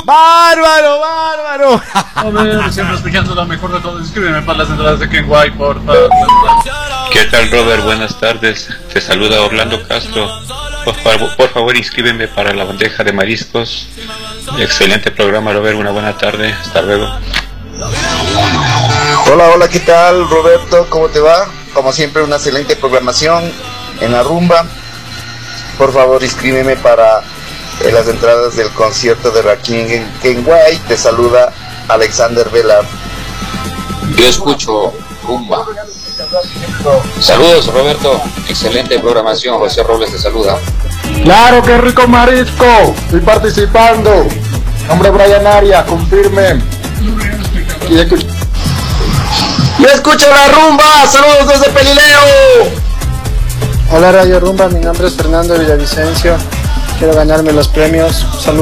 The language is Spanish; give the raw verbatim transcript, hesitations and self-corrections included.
¡Bárbaro, bárbaro! A ver, siempre escuchando lo mejor de todo. Inscríbeme para las entradas de Ken White, por favor. ¿Qué tal, Robert? Buenas tardes. Te saluda Orlando Castro. Por favor, por favor, inscríbeme para la bandeja de mariscos. Excelente programa, Robert. Una buena tarde. Hasta luego. Hola, hola, ¿qué tal, Roberto? ¿Cómo te va? Como siempre, una excelente programación en la rumba. Por favor, inscríbeme para eh, las entradas del concierto de Rakim en Ken White. Te saluda Alexander Vela. Yo escucho rumba. Saludos, Roberto. Excelente programación. José Robles te saluda. Claro, qué rico marisco. Estoy participando. Nombre Brian Arias, confirme. Y escucho. Yo escucho la rumba. Saludos desde Pelileo. Hola Radio Rumba, mi nombre es Fernando Villavicencio. Quiero ganarme los premios. Saludos.